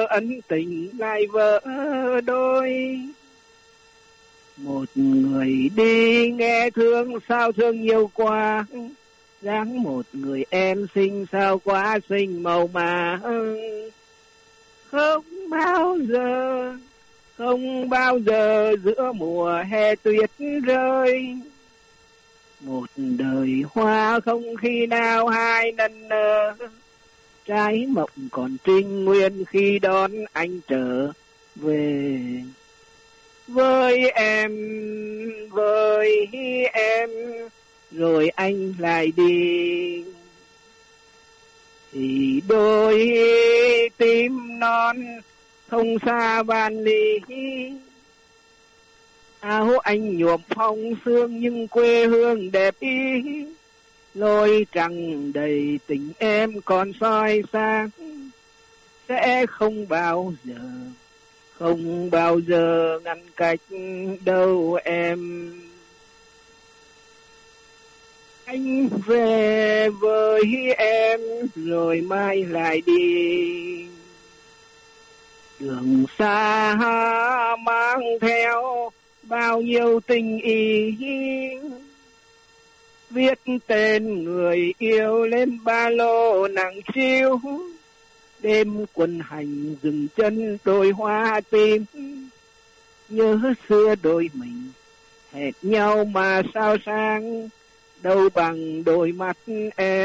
ân tình lại vỡ đôi. Một người đi nghe thương sao thương nhiều quá, dáng một người em xinh sao quá xinh màu mà. Không bao giờ giữa mùa hè tuyết rơi, một đời hoa không khi nào hai lần nở, trái mộng còn trinh nguyên khi đón anh trở về. Với em rồi anh lại đi, thì đôi tim non không xa van ly. Áo anh nhuộm phong sương nhưng quê hương đẹp ý, lối trăng đầy tình em còn soi sáng, sẽ không bao giờ ngăn cách đâu em. Anh về với em rồi mai lại đi, đường xa mang theo bao nhiêu tình ý, viết tên người yêu lên ba lô nặng chiếu. Đêm quân hành dừng chân đôi hoa tim, nhớ xưa đôi mình hẹn nhau mà sao sang, đâu bằng đôi mắt em.